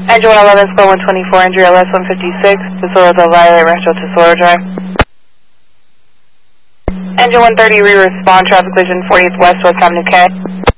Engine 111, Square 124, Andrea LS 156, Tesoro Del Valle, Rancho Tesoro Drive. Engine 130, re-respond, traffic collision 40th West, West Avenue K.